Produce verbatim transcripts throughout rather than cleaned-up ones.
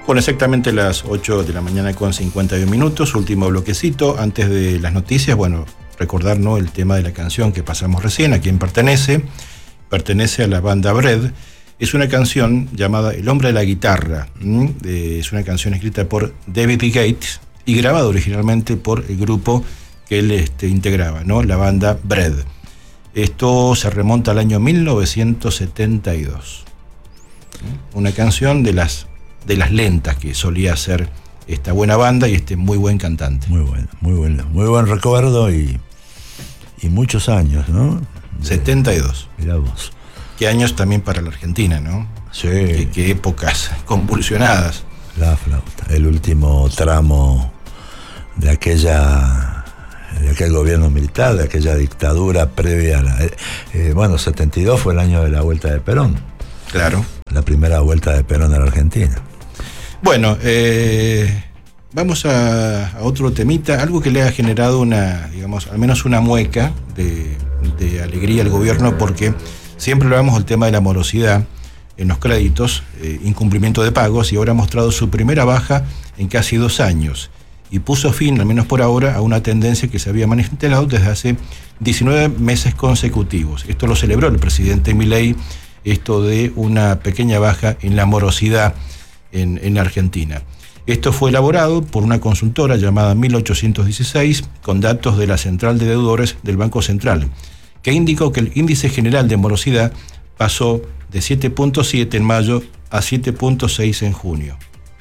Bueno, exactamente las ocho de la mañana con cincuenta y un minutos, último bloquecito. Antes de las noticias, bueno, recordar, ¿no?, el tema de la canción que pasamos recién, a quién pertenece. Pertenece a la banda Bread. Es una canción llamada El hombre de la guitarra. ¿Mm? Eh, es una canción escrita por David Gates y grabada originalmente por el grupo que él este, integraba, ¿no?, la banda Bread. Esto se remonta al año mil novecientos setenta y dos. ¿Mm? Una canción de las de las lentas que solía hacer esta buena banda y este muy buen cantante. Muy bueno, muy bueno, muy buen recuerdo y, y muchos años, ¿no? De, setenta y dos. Mirá vos. Qué años también para la Argentina, ¿no? Sí. Qué, qué épocas convulsionadas. La flauta, el último tramo de aquella, de aquel gobierno militar, de aquella dictadura previa a la... Eh, eh, bueno, setenta y dos fue el año de la vuelta de Perón. Claro. La primera vuelta de Perón a la Argentina. Bueno, eh, vamos a, a otro temita, algo que le ha generado una, digamos, al menos una mueca de, de alegría al gobierno, porque siempre hablamos del tema de la morosidad en los créditos, eh, incumplimiento de pagos, y ahora ha mostrado su primera baja en casi dos años y puso fin, al menos por ahora, a una tendencia que se había manifestado desde hace diecinueve meses consecutivos. Esto lo celebró el presidente Milei, esto de una pequeña baja en la morosidad en, en Argentina. Esto fue elaborado por una consultora llamada mil ochocientos dieciséis con datos de la Central de Deudores del Banco Central, que indicó que el índice general de morosidad pasó de siete punto siete en mayo a siete punto seis en junio.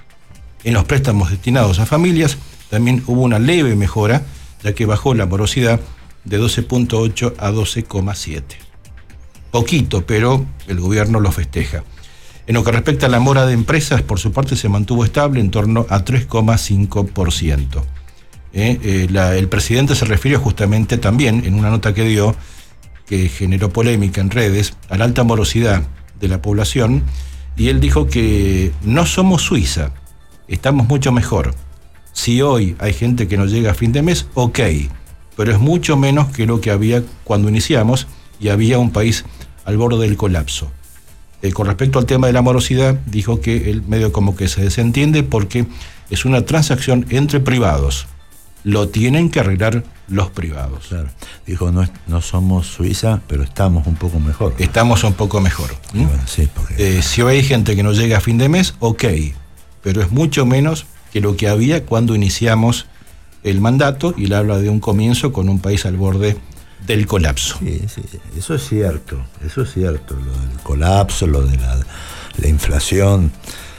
En los préstamos destinados a familias también hubo una leve mejora, ya que bajó la morosidad de doce punto ocho a doce coma siete. Poquito, pero el gobierno lo festeja. En lo que respecta a la mora de empresas, por su parte se mantuvo estable en torno a tres coma cinco por ciento. Eh, eh, la, el presidente se refirió justamente también, en una nota que dio, que generó polémica en redes, a la alta morosidad de la población, y él dijo que no somos Suiza, estamos mucho mejor. Si hoy hay gente que no llega a fin de mes, ok, pero es mucho menos que lo que había cuando iniciamos y había un país al borde del colapso. Eh, con respecto al tema de la morosidad, dijo que el medio como que se desentiende porque es una transacción entre privados. Lo tienen que arreglar los privados. Claro. Dijo, no, no somos Suiza, pero estamos un poco mejor. Estamos un poco mejor. ¿Mm? Bueno, sí, porque... eh, si hoy hay gente que no llega a fin de mes, ok, pero es mucho menos que lo que había cuando iniciamos el mandato, y él habla de un comienzo con un país al borde del colapso. Sí, sí, eso es cierto, eso es cierto, lo del colapso, lo de la, la inflación,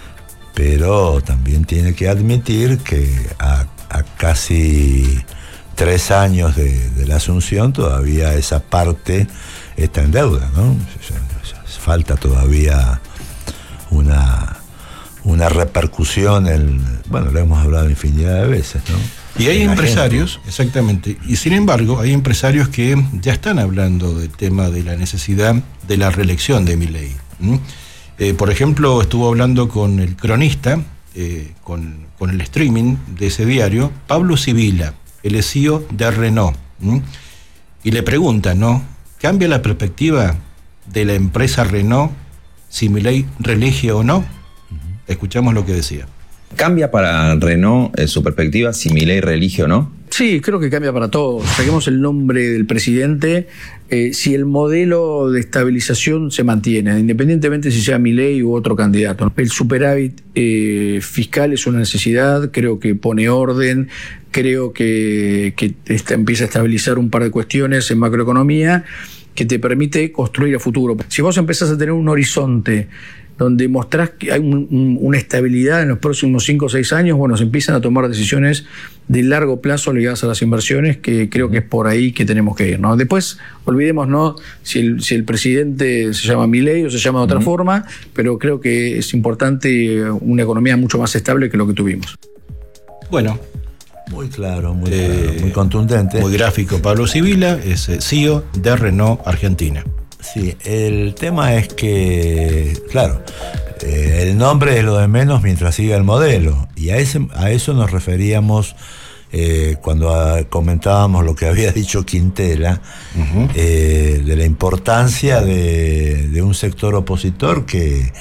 pero también tiene que admitir que a, a casi tres años de, de la asunción todavía esa parte está en deuda, ¿no? Falta todavía una, una repercusión, en, bueno, lo hemos hablado infinidad de veces, ¿no? Y hay empresarios, exactamente, y sin embargo hay empresarios que ya están hablando del tema de la necesidad de la reelección de Milei. ¿Mm? Eh, por ejemplo, estuvo hablando con el cronista, eh, con, con el streaming de ese diario, Pablo Sibila, el C E O de Renault. ¿Mm? Y le preguntan, ¿no? ¿Cambia la perspectiva de la empresa Renault si Milei reelige o no? Uh-huh. Escuchamos lo que decía. ¿Cambia para Renault eh, su perspectiva si Milei reelige o no? Sí, creo que cambia para todos. Saquemos el nombre del presidente. Eh, si el modelo de estabilización se mantiene, independientemente si sea Milei u otro candidato. El superávit eh, fiscal es una necesidad, creo que pone orden, creo que, que esta, empieza a estabilizar un par de cuestiones en macroeconomía que te permite construir a futuro. Si vos empezás a tener un horizonte donde mostrás que hay un, un, una estabilidad en los próximos cinco o seis años, bueno, se empiezan a tomar decisiones de largo plazo ligadas a las inversiones, que creo que es por ahí que tenemos que ir, ¿no? Después, olvidemos, ¿no?, si el, si el presidente se llama Milei o se llama de otra uh-huh. forma, pero creo que es importante una economía mucho más estable que lo que tuvimos. Bueno. Muy claro, muy, eh, claro, muy contundente. Muy gráfico. Pablo Sibila es C E O de Renault Argentina. Sí, el tema es que, claro, eh, el nombre es lo de menos mientras siga el modelo. Y a, ese, a eso nos referíamos eh, cuando a, comentábamos lo que había dicho Quintela, uh-huh. eh, de la importancia de, de un sector opositor que,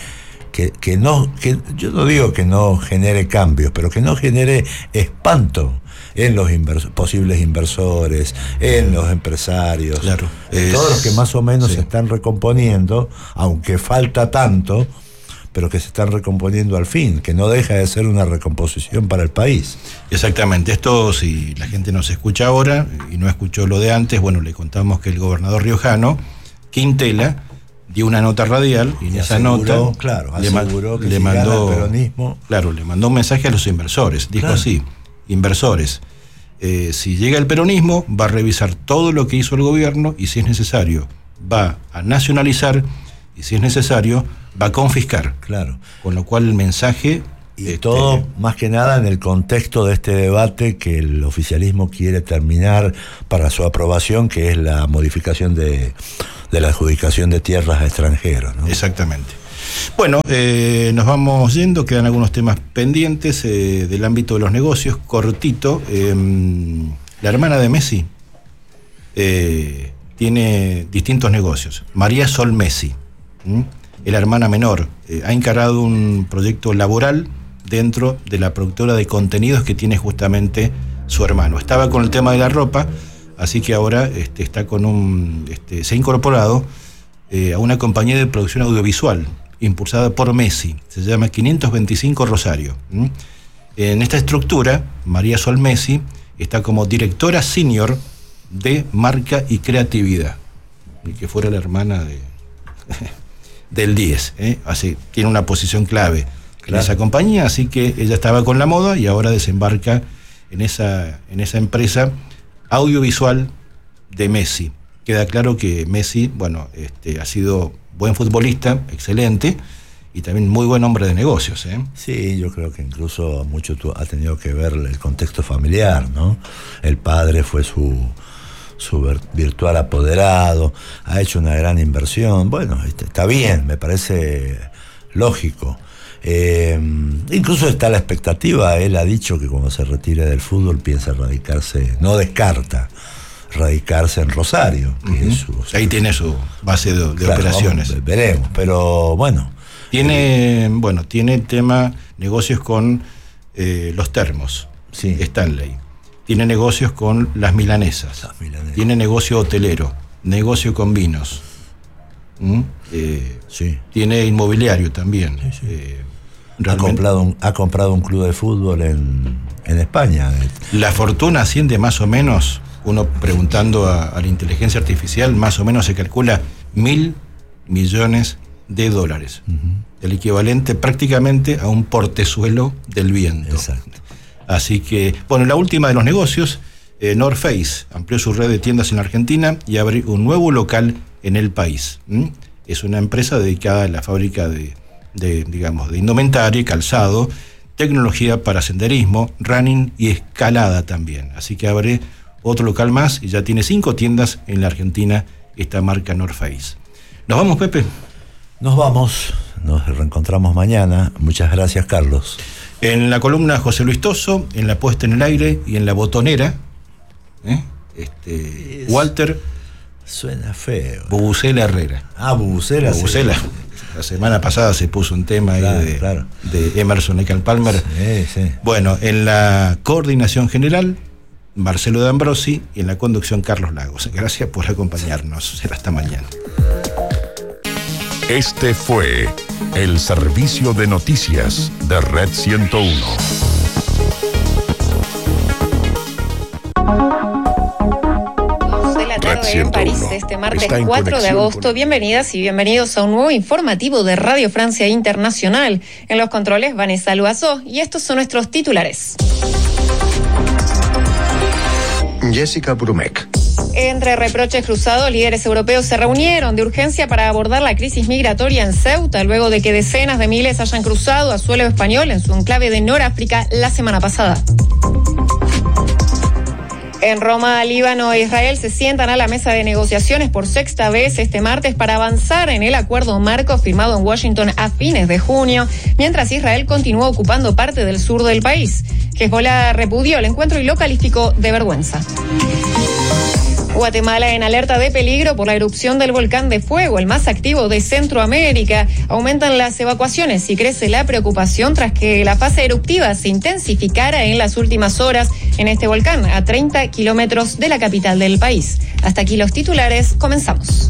que, que no, que yo no digo que no genere cambios, pero que no genere espanto en los inverso, posibles inversores, en los empresarios, claro, en es, todos los que más o menos sí. se están recomponiendo, aunque falta tanto, pero que se están recomponiendo al fin, que no deja de ser una recomposición para el país. Exactamente, esto si la gente nos escucha ahora y no escuchó lo de antes, bueno, le contamos que el gobernador riojano, Quintela, dio una nota radial y en Y esa aseguró, nota claro, le, aseguró que le si mandó gana el peronismo, claro, le mandó un mensaje a los inversores, dijo claro. así: inversores, eh, si llega el peronismo va a revisar todo lo que hizo el gobierno y si es necesario va a nacionalizar y si es necesario va a confiscar. Claro. Con lo cual el mensaje... Y este, todo, más que nada, en el contexto de este debate que el oficialismo quiere terminar para su aprobación, que es la modificación de, de la adjudicación de tierras a extranjeros, ¿no? Exactamente. Bueno, eh, nos vamos yendo, quedan algunos temas pendientes eh, del ámbito de los negocios, cortito. Eh, la hermana de Messi eh, tiene distintos negocios. María Sol Messi, ¿m? la hermana menor, eh, ha encarado un proyecto laboral dentro de la productora de contenidos que tiene justamente su hermano. Estaba con el tema de la ropa, así que ahora este, está con un, este, se ha incorporado eh, a una compañía de producción audiovisual impulsada por Messi, se llama quinientos veinticinco Rosario. ¿Mm? En esta estructura, María Sol Messi está como directora senior de marca y creatividad, y que fuera la hermana de del diez, ¿eh? Así, tiene una posición clave claro. en esa compañía, así que ella estaba con la moda y ahora desembarca en esa, en esa empresa audiovisual de Messi. Queda claro que Messi, bueno, este, ha sido buen futbolista, excelente, y también muy buen hombre de negocios, ¿eh? Sí, yo creo que incluso mucho ha tenido que ver el contexto familiar, ¿no? El padre fue su... su virtual apoderado, ha hecho una gran inversión. Bueno, está bien, me parece lógico. Eh, incluso está la expectativa, él ha dicho que cuando se retire del fútbol piensa radicarse, no descarta, radicarse en Rosario, que uh-huh. es su, o sea, ahí tiene su base de, de claro, operaciones. Vamos, veremos, pero bueno. Tiene, eh, bueno, tiene el tema negocios con eh, los termos, sí. Stanley. Tiene negocios con las milanesas. Las milanesas. Tiene negocio hotelero, negocio con vinos. ¿Mm? Eh, sí. Tiene inmobiliario también. Sí, sí. Eh, ha, comprado un, ha comprado un club de fútbol en, en España. La fortuna asciende más o menos, uno preguntando a, a la inteligencia artificial, más o menos se calcula mil millones de dólares. Uh-huh. El equivalente prácticamente a un portezuelo del viento. Exacto. Así que, bueno, la última de los negocios, eh, North Face amplió su red de tiendas en Argentina y abrió un nuevo local en el país. ¿Mm? Es una empresa dedicada a la fábrica de, de, digamos, de indumentaria, calzado, tecnología para senderismo, running y escalada también. Así que abre otro local más y ya tiene cinco tiendas en la Argentina esta marca North Face. ¿Nos vamos, Pepe? Nos vamos, nos reencontramos mañana. Muchas gracias, Carlos. En la columna José Luis Toso, en la puesta en el aire y en la botonera, ¿eh? este, Walter... Suena feo. Bubucela Herrera. Ah, Bubucela. Bubucela. Sí. La semana pasada se puso un tema claro, ahí de, claro. de Emerson Lake Palmer. Sí, sí. Bueno, en la coordinación general, Marcelo de Ambrosi, y en la conducción, Carlos Lagos. Gracias por acompañarnos. Será hasta mañana. Este fue el servicio de noticias de Red ciento uno. En París, este martes cuatro de agosto. Bienvenidas y bienvenidos a un nuevo informativo de Radio Francia Internacional. En los controles, Vanessa Loazó, y estos son nuestros titulares. Jessica Brumek. Entre reproches cruzados, líderes europeos se reunieron de urgencia para abordar la crisis migratoria en Ceuta, luego de que decenas de miles hayan cruzado a suelo español en su enclave de Noráfrica la semana pasada. En Roma, Líbano e Israel se sientan a la mesa de negociaciones por sexta vez este martes para avanzar en el acuerdo marco firmado en Washington a fines de junio, mientras Israel continúa ocupando parte del sur del país. Hezbollah repudió el encuentro y lo calificó de vergüenza. Guatemala en alerta de peligro por la erupción del volcán de fuego, el más activo de Centroamérica. Aumentan las evacuaciones y crece la preocupación tras que la fase eruptiva se intensificara en las últimas horas en este volcán, a treinta kilómetros de la capital del país. Hasta aquí los titulares, comenzamos.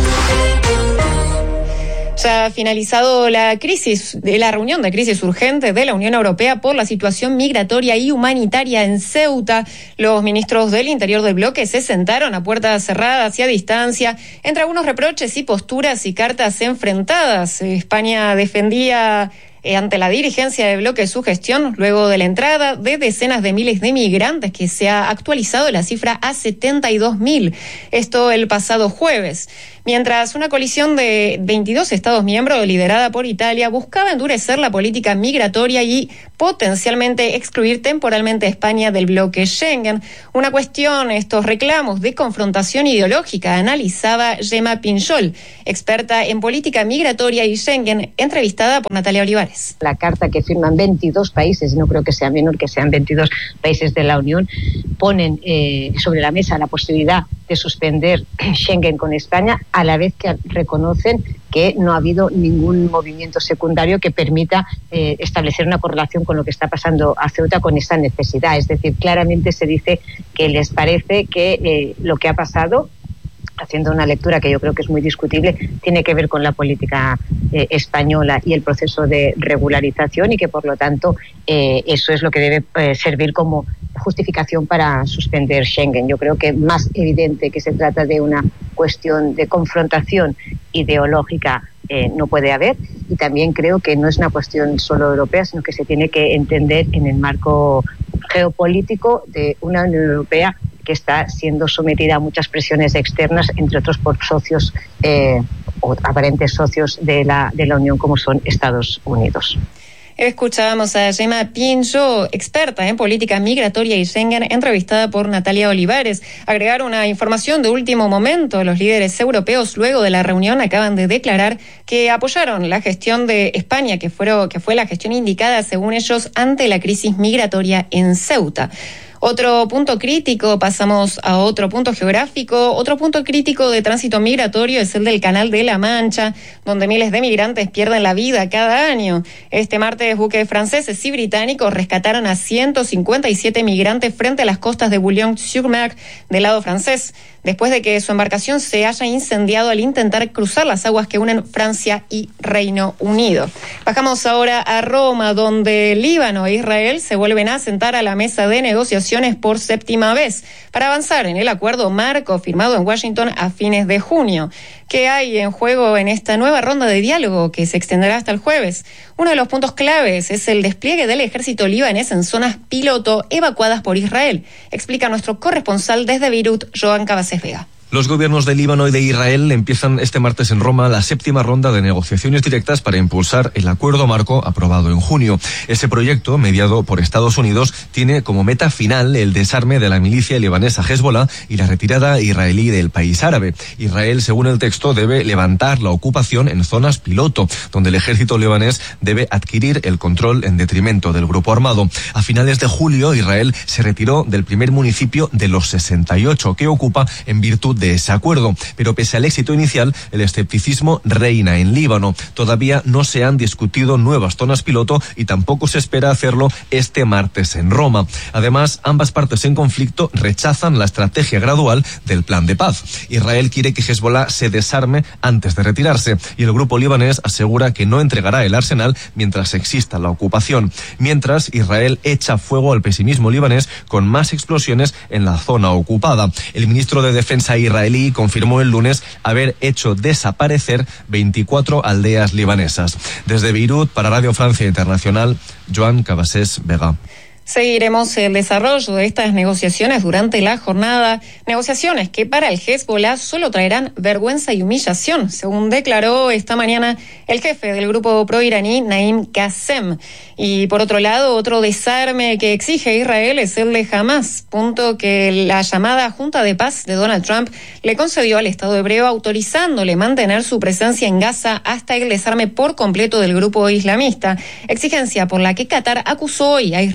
Ya ha finalizado la crisis de la reunión de crisis urgente de la Unión Europea por la situación migratoria y humanitaria en Ceuta. Los ministros del interior del bloque se sentaron a puertas cerradas y a distancia, entre algunos reproches y posturas y cartas enfrentadas. España defendía ante la dirigencia del bloque su gestión luego de la entrada de decenas de miles de migrantes, que se ha actualizado la cifra a setenta y dos mil. Esto el pasado jueves. Mientras una coalición de veintidós Estados miembros liderada por Italia buscaba endurecer la política migratoria y potencialmente excluir temporalmente a España del bloque Schengen. Una cuestión, estos reclamos de confrontación ideológica, analizaba Gemma Pinchol, experta en política migratoria y Schengen, entrevistada por Natalia Olivares. La carta que firman veintidós países, no creo que sea menor que sean veintidós países de la Unión, ponen eh, sobre la mesa la posibilidad de suspender Schengen con España, a la vez que reconocen que no ha habido ningún movimiento secundario que permita eh, establecer una correlación con lo que está pasando a Ceuta con esa necesidad. Es decir, claramente se dice que les parece que eh, lo que ha pasado, haciendo una lectura que yo creo que es muy discutible, tiene que ver con la política eh, española y el proceso de regularización, y que por lo tanto eh, eso es lo que debe eh, servir como justificación para suspender Schengen. Yo creo que más evidente que se trata de una cuestión de confrontación ideológica eh, no puede haber, y también creo que no es una cuestión solo europea, sino que se tiene que entender en el marco geopolítico de una Unión Europea que está siendo sometida a muchas presiones externas, entre otros por socios eh, o aparentes socios de la, de la Unión, como son Estados Unidos. Escuchábamos a Gemma Pinchol, experta en política migratoria y Schengen, entrevistada por Natalia Olivares. Agregar una información de último momento: los líderes europeos luego de la reunión acaban de declarar que apoyaron la gestión de España, que, fueron, que fue la gestión indicada según ellos ante la crisis migratoria en Ceuta. Otro punto crítico, pasamos a otro punto geográfico, otro punto crítico de tránsito migratorio es el del Canal de la Mancha, donde miles de migrantes pierden la vida cada año. Este martes, buques franceses y británicos rescataron a ciento cincuenta y siete migrantes frente a las costas de Boulogne-sur-Mer del lado francés, después de que su embarcación se haya incendiado al intentar cruzar las aguas que unen Francia y Reino Unido. Bajamos ahora a Roma, donde Líbano e Israel se vuelven a sentar a la mesa de negociaciones por séptima vez para avanzar en el acuerdo marco firmado en Washington a fines de junio. ¿Qué hay en juego en esta nueva ronda de diálogo que se extenderá hasta el jueves? Uno de los puntos claves es el despliegue del ejército libanés en zonas piloto evacuadas por Israel, explica nuestro corresponsal desde Beirut, Joan Cabasés Vega. Los gobiernos de Líbano y de Israel empiezan este martes en Roma la séptima ronda de negociaciones directas para impulsar el acuerdo marco aprobado en junio. Ese proyecto, mediado por Estados Unidos, tiene como meta final el desarme de la milicia libanesa Hezbollah y la retirada israelí del país árabe. Israel, según el texto, debe levantar la ocupación en zonas piloto, donde el ejército libanés debe adquirir el control en detrimento del grupo armado. A finales de julio, Israel se retiró del primer municipio de los sesenta y ocho que ocupa en virtud de ese acuerdo, pero pese al éxito inicial, el escepticismo reina en Líbano. Todavía no se han discutido nuevas zonas piloto y tampoco se espera hacerlo este martes en Roma. Además, ambas partes en conflicto rechazan la estrategia gradual del plan de paz. Israel quiere que Hezbollah se desarme antes de retirarse y el grupo libanés asegura que no entregará el arsenal mientras exista la ocupación. Mientras, Israel echa fuego al pesimismo libanés con más explosiones en la zona ocupada. El ministro de Defensa israelí confirmó el lunes haber hecho desaparecer veinticuatro aldeas libanesas. Desde Beirut, para Radio Francia Internacional, Joan Cabasés Vega. Seguiremos el desarrollo de estas negociaciones durante la jornada, negociaciones que para el Hezbollah solo traerán vergüenza y humillación, según declaró esta mañana el jefe del grupo proiraní, Naim Qassem. Y por otro lado, otro desarme que exige Israel es el de Hamas, punto que la llamada Junta de Paz de Donald Trump le concedió al Estado hebreo, autorizándole mantener su presencia en Gaza hasta el desarme por completo del grupo islamista, exigencia por la que Qatar acusó hoy a Israel de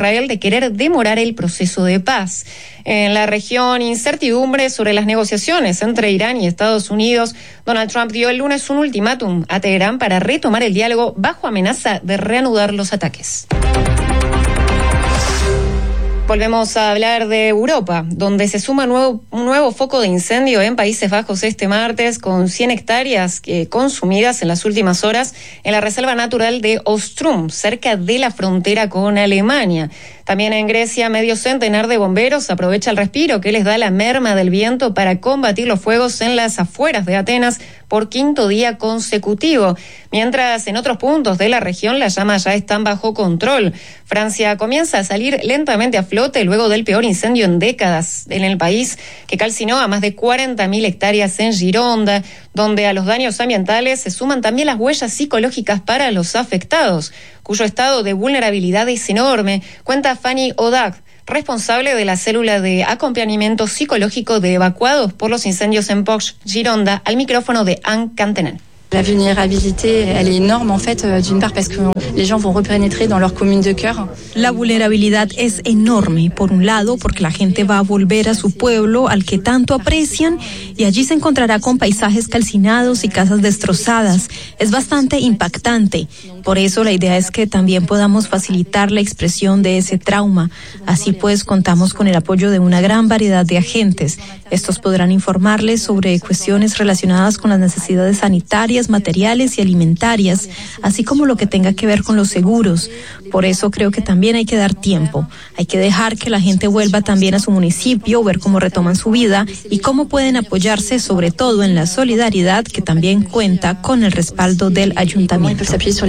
querer demorar el proceso de paz. En la región, incertidumbre sobre las negociaciones entre Irán y Estados Unidos. Donald Trump dio el lunes un ultimátum a Teherán para retomar el diálogo bajo amenaza de reanudar los ataques. Volvemos a hablar de Europa, donde se suma nuevo, un nuevo foco de incendio en Países Bajos este martes, con cien hectáreas que, consumidas en las últimas horas en la reserva natural de Ostrum, cerca de la frontera con Alemania. También en Grecia, medio centenar de bomberos aprovecha el respiro que les da la merma del viento para combatir los fuegos en las afueras de Atenas por quinto día consecutivo. Mientras en otros puntos de la región las llamas ya están bajo control. Francia comienza a salir lentamente a flote luego del peor incendio en décadas en el país, que calcinó a más de cuarenta mil hectáreas en Gironda, donde a los daños ambientales se suman también las huellas psicológicas para los afectados, cuyo estado de vulnerabilidad es enorme, cuenta Fanny Odag, responsable de la célula de acompañamiento psicológico de evacuados por los incendios en Poch, Gironda, al micrófono de Anne Cantenen. La vulnerabilité, elle est énorme en fait, d'une part parce que les gens vont repénétrer dans leur commune de cœur. La vulnerabilidad es enorme, por un lado, porque la gente va a volver a su pueblo al que tanto aprecian y allí se encontrará con paisajes calcinados y casas destrozadas. Es bastante impactante. Por eso la idea es que también podamos facilitar la expresión de ese trauma. Así pues, contamos con el apoyo de una gran variedad de agentes. Estos podrán informarles sobre cuestiones relacionadas con las necesidades sanitarias, materiales y alimentarias, así como lo que tenga que ver con los seguros. Por eso creo que también hay que dar tiempo. Hay que dejar que la gente vuelva también a su municipio, ver cómo retoman su vida y cómo pueden apoyarse, sobre todo en la solidaridad, que también cuenta con el respaldo del ayuntamiento.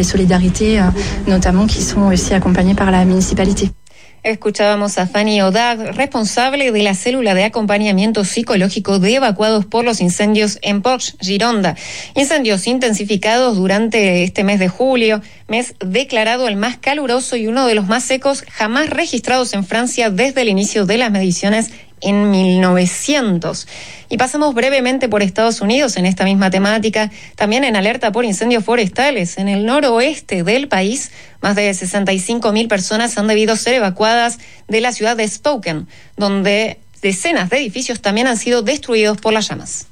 Notamment qui sont aussi acompañés par la municipalité. Escuchábamos a Fanny Odag, responsable de la célula de acompañamiento psicológico de evacuados por los incendios en Poch, Gironda. Incendios intensificados durante este mes de julio, mes declarado el más caluroso y uno de los más secos jamás registrados en Francia desde el inicio de las mediciones en mil novecientos. Y pasamos brevemente por Estados Unidos en esta misma temática, también en alerta por incendios forestales. En el noroeste del país, más de sesenta y cinco mil personas han debido ser evacuadas de la ciudad de Spokane, donde decenas de edificios también han sido destruidos por las llamas.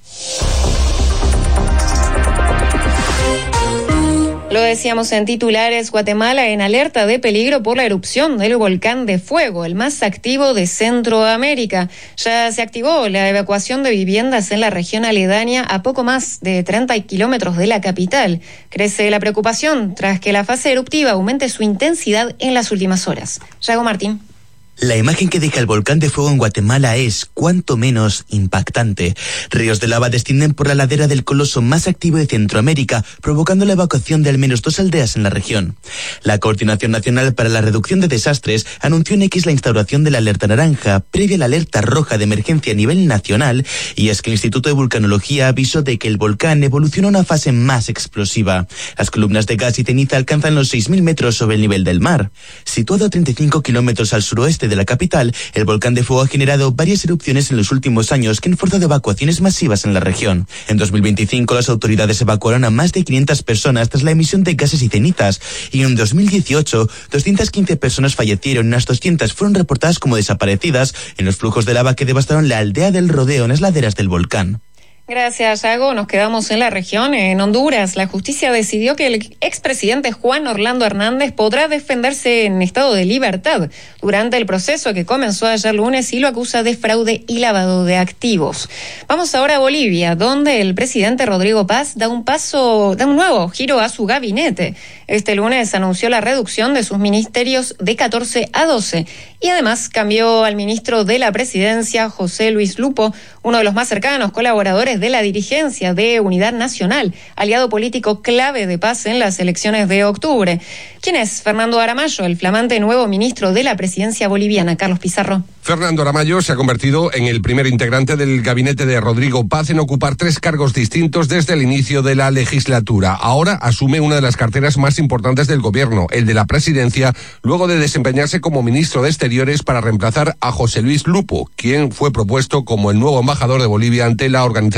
Lo decíamos en titulares, Guatemala en alerta de peligro por la erupción del volcán de fuego, el más activo de Centroamérica. Ya se activó la evacuación de viviendas en la región aledaña a poco más de treinta kilómetros de la capital. Crece la preocupación tras que la fase eruptiva aumente su intensidad en las últimas horas. Yago Martín. La imagen que deja el volcán de fuego en Guatemala es, cuanto menos, impactante. Ríos de lava descienden por la ladera del coloso más activo de Centroamérica, provocando la evacuación de al menos dos aldeas en la región. La Coordinación Nacional para la Reducción de Desastres anunció en X la instauración de la alerta naranja, previa a la alerta roja de emergencia a nivel nacional, y es que el Instituto de Vulcanología avisó de que el volcán evoluciona a una fase más explosiva. Las columnas de gas y ceniza alcanzan los seis mil metros sobre el nivel del mar. Situado a treinta y cinco kilómetros al suroeste de la capital, el volcán de fuego ha generado varias erupciones en los últimos años que han forzado evacuaciones masivas en la región. En dos mil veinticinco las autoridades evacuaron a más de quinientas personas tras la emisión de gases y cenizas, y en dos mil dieciocho doscientas quince personas fallecieron y unas doscientas fueron reportadas como desaparecidas en los flujos de lava que devastaron la aldea del Rodeo en las laderas del volcán. Gracias, Yago. Nos quedamos en la región. En Honduras, la justicia decidió que el expresidente Juan Orlando Hernández podrá defenderse en estado de libertad durante el proceso que comenzó ayer lunes y lo acusa de fraude y lavado de activos. Vamos ahora a Bolivia, donde el presidente Rodrigo Paz da un paso, da un nuevo giro a su gabinete. Este lunes anunció la reducción de sus ministerios de catorce a doce y además cambió al ministro de la presidencia, José Luis Lupo, uno de los más cercanos colaboradores de la dirigencia de Unidad Nacional, aliado político clave de Paz en las elecciones de octubre. ¿Quién es Fernando Aramayo, el flamante nuevo ministro de la presidencia boliviana? Carlos Pizarro. Fernando Aramayo se ha convertido en el primer integrante del gabinete de Rodrigo Paz en ocupar tres cargos distintos desde el inicio de la legislatura. Ahora asume una de las carteras más importantes del gobierno, el de la presidencia, luego de desempeñarse como ministro de Exteriores para reemplazar a José Luis Lupo, quien fue propuesto como el nuevo embajador de Bolivia ante la Organización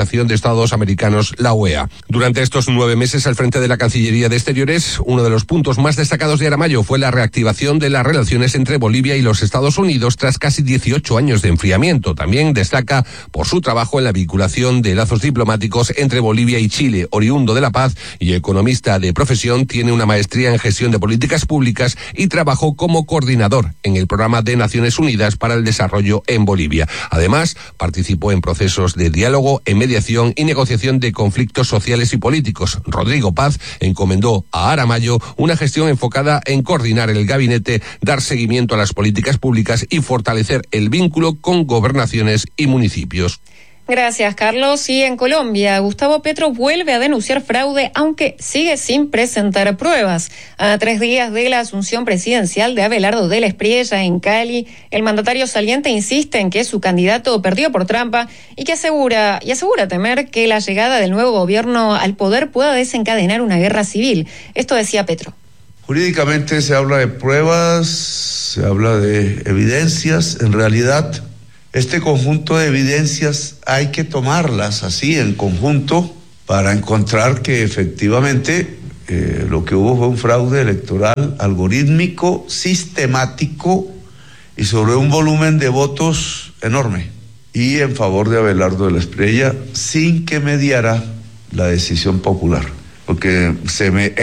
Organización de Estados Americanos, la O E A. Durante estos nueve meses al frente de la Cancillería de Exteriores, uno de los puntos más destacados de Aramayo fue la reactivación de las relaciones entre Bolivia y los Estados Unidos tras casi dieciocho años de enfriamiento. También destaca por su trabajo en la vinculación de lazos diplomáticos entre Bolivia y Chile. Oriundo de La Paz y economista de profesión, tiene una maestría en gestión de políticas públicas y trabajó como coordinador en el Programa de Naciones Unidas para el Desarrollo en Bolivia. Además, participó en procesos de diálogo, en mediación y negociación de conflictos sociales y políticos. Rodrigo Paz encomendó a Aramayo una gestión enfocada en coordinar el gabinete, dar seguimiento a las políticas públicas y fortalecer el vínculo con gobernaciones y municipios. Gracias, Carlos. Y en Colombia, Gustavo Petro vuelve a denunciar fraude, aunque sigue sin presentar pruebas. A tres días de la asunción presidencial de Abelardo de la Espriella en Cali, el mandatario saliente insiste en que su candidato perdió por trampa y que asegura, y asegura temer que la llegada del nuevo gobierno al poder pueda desencadenar una guerra civil. Esto decía Petro. Jurídicamente se habla de pruebas, se habla de evidencias. En realidad, este conjunto de evidencias hay que tomarlas así en conjunto para encontrar que efectivamente eh, lo que hubo fue un fraude electoral algorítmico, sistemático y sobre un volumen de votos enorme, y en favor de Abelardo de la Espriella sin que mediara la decisión popular, porque se me